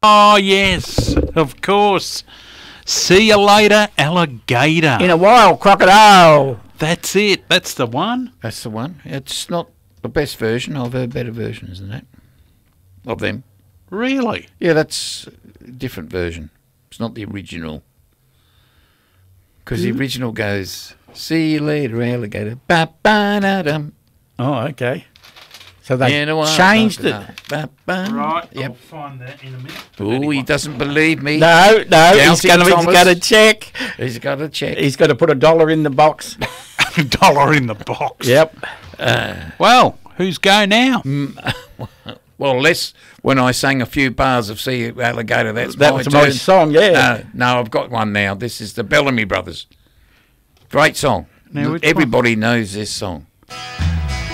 Oh, yes, of course. See you later, alligator. In a while, crocodile. That's it. That's the one. That's the one. It's not the best version. I've heard better versions than that of them. Really? Yeah, that's a different version. It's not the original. Because the original goes, see you later, alligator. Ba-ba-da-dum. Oh, okay. So they In a while, changed it. Ba-ba. Right, Yep. I'll find that in a minute. Oh, he doesn't believe me. No, he's Doubting going Thomas. to check. He's got to check. He's got to put $1 in the box. $1 in the box. Yep. Well, who's go now? Well, less when I sang a few bars of See You Alligator, That my was my turn. song, yeah. No, I've got one now. This is the Bellamy Brothers. Great song. Now, which Everybody knows this song.